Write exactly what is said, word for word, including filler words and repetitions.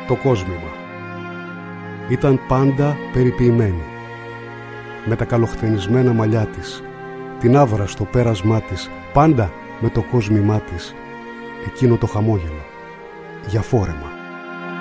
το κόσμημα. Ήταν πάντα περιποιημένη. Με τα καλοχθενισμένα μαλλιά της, την άβρα στο πέρασμά της, πάντα με το κόσμημά της, εκείνο το χαμόγελο, για φόρεμα.